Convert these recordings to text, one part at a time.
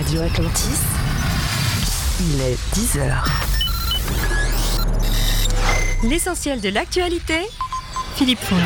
Radio Atlantis, il est 10h. L'essentiel de l'actualité, Philippe Fonge.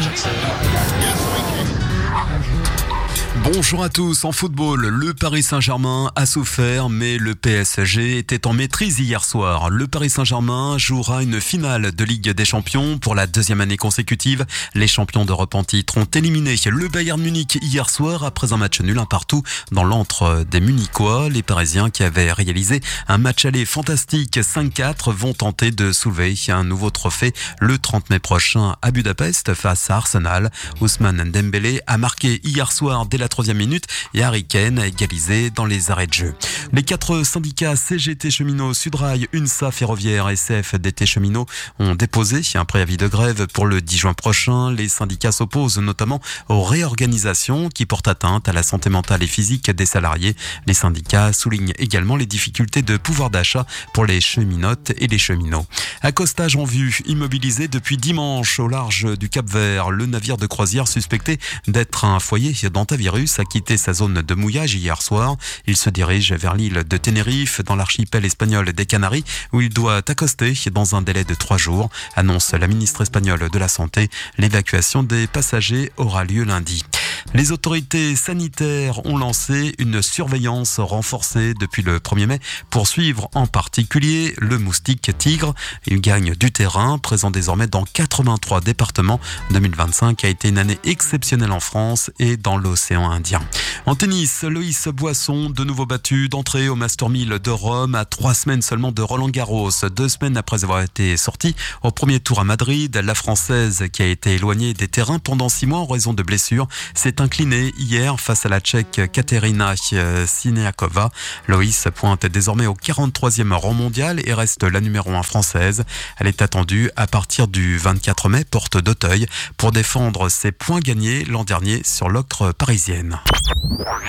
Bonjour à tous. En football, le Paris Saint-Germain a souffert, mais le PSG était en maîtrise hier soir. Le Paris Saint-Germain jouera une finale de Ligue des Champions pour la deuxième année consécutive. Les champions d'Europe en titre ont éliminé le Bayern Munich hier soir après un match nul 1-1 dans l'antre des Munichois. Les Parisiens qui avaient réalisé un match aller fantastique 5-4 vont tenter de soulever un nouveau trophée le 30 mai prochain à Budapest face à Arsenal. Ousmane Dembélé a marqué hier soir dès la 3e minute et Harry Kane a égalisé dans les arrêts de jeu. Les 4 syndicats CGT Cheminots, Sudrail, UNSA Ferroviaire et CFDT Cheminots ont déposé un préavis de grève pour le 10 juin prochain. Les syndicats s'opposent notamment aux réorganisations qui portent atteinte à la santé mentale et physique des salariés. Les syndicats soulignent également les difficultés de pouvoir d'achat pour les cheminotes et les cheminots. Accostage en vue, immobilisé depuis dimanche au large du Cap-Vert. Le navire de croisière suspecté d'être un foyer d'hantavirus a quitté sa zone de mouillage hier soir. Il se dirige vers l'île de Tenerife, dans l'archipel espagnol des Canaries, où il doit accoster dans un délai de 3 jours, annonce la ministre espagnole de la Santé. L'évacuation des passagers aura lieu lundi. Les autorités sanitaires ont lancé une surveillance renforcée depuis le 1er mai pour suivre en particulier le moustique tigre. Il gagne du terrain, présent désormais dans 83 départements. 2025 a été une année exceptionnelle en France et dans l'océan Indien. En tennis, Loïs Boisson, de nouveau battu d'entrée au Master 1000 de Rome à 3 semaines seulement de Roland Garros. 2 semaines après avoir été sortie au premier tour à Madrid, la Française qui a été éloignée des terrains pendant 6 mois en raison de blessures s'est inclinée hier face à la Tchèque Kateřina Siniakova. Loïs pointe désormais au 43e rang mondial et reste la numéro 1 française. Elle est attendue à partir du 24 mai, porte d'Auteuil, pour défendre ses points gagnés l'an dernier sur l'ocre parisienne.